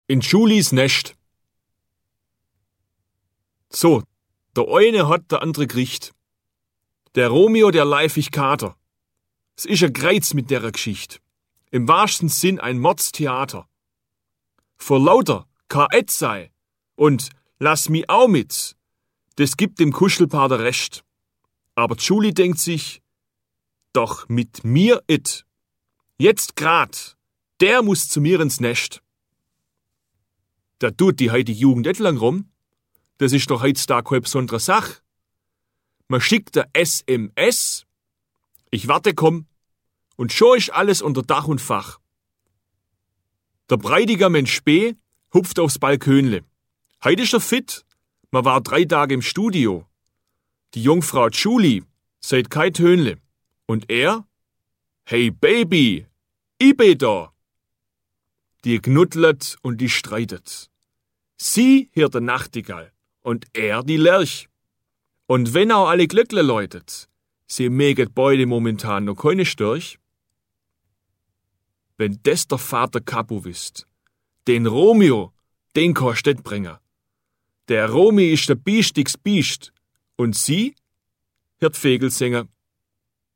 In Julis Nest. So, der eine hat, der andere kriegt. Der Romeo, der leifig Kater. Es ist ein Greiz mit der Geschichte. Im wahrsten Sinn ein Mordstheater. Vor lauter K.Et. sei und lass mi auch mit, das gibt dem Kuschelpaar der Recht. Aber Julie denkt sich, doch mit mir it. Jetzt grad, der muss zu mir ins Nest. Da tut die heutige Jugend et lang rum. Das ist doch heutzutage keine besondere Sache. Man schickt der SMS, ich warte, komm, und schon ist alles unter Dach und Fach. Der Bräutigam in Spee hupft aufs Balkönle. Heute ist er fit, man war 3 Tage im Studio. Die Jungfrau Julie seid kein Tönle. Und er? Hey Baby, ich bin da. Die knuddelt und die streitet. Sie hört der Nachtigall und er die Lerch. Und wenn auch alle Glöckle läutet, sie möget beide momentan noch keine Störch. Wenn des der Vater Capo wisst, den Romeo, den kostet bringen. Der Romi ist der biestigs Biest und sie hört Vögel singen.